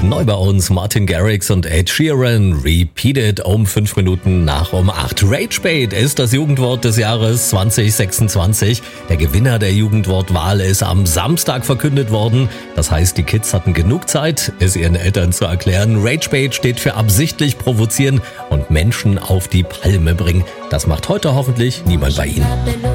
Neu bei uns Martin Garrix und Ed Sheeran. Repeated um 5 Minuten nach um 8. Ragebait ist das Jugendwort des Jahres 2026. Der Gewinner der Jugendwortwahl ist am Samstag verkündet worden. Das heißt, die Kids hatten genug Zeit, es ihren Eltern zu erklären. Ragebait steht für absichtlich provozieren und Menschen auf die Palme bringen. Das macht heute hoffentlich niemand bei Ihnen.